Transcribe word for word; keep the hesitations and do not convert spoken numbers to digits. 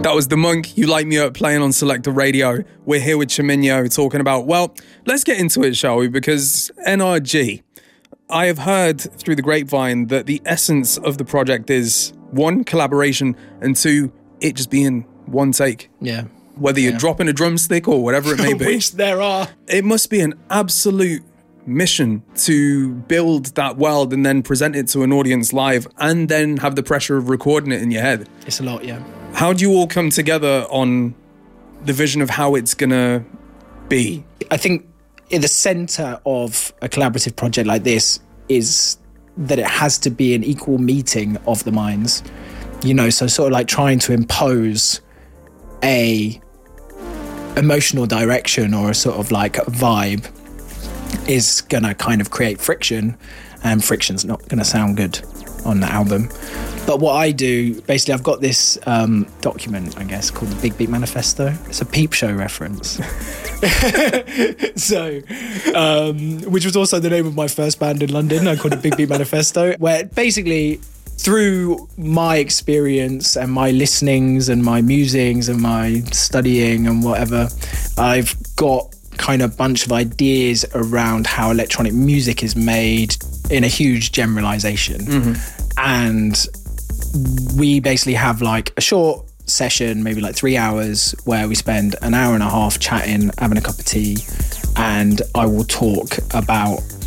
That was The Monk, You Light Me Up, playing on Selector Radio. We're here with Chiminyo talking about, well, let's get into it, shall we? Because N R G, I have heard through the grapevine that the essence of the project is, one, collaboration, and two, it just being one take. Yeah. Whether you're yeah. dropping a drumstick or whatever it may be. Which there are. It must be an absolute mission to build that world and then present it to an audience live and then have the pressure of recording it in your head. It's a lot, yeah. How do you all come together on the vision of how it's gonna be? I think in the center of a collaborative project like this is that it has to be an equal meeting of the minds. You know, so sort of like trying to impose a emotional direction or a sort of like a vibe is gonna kind of create friction, and friction's not gonna sound good on the album. But what I do, basically I've got this um, document, I guess, called the Big Beat Manifesto. It's a Peep Show reference. so, um, which was also the name of my first band in London. I called it Big Beat Manifesto, where basically through my experience and my listenings and my musings and my studying and whatever, I've got kind of bunch of ideas around how electronic music is made in a huge generalization. Mm-hmm. And we basically have like a short session, maybe like three hours, where we spend an hour and a half chatting, having a cup of tea, and I will talk about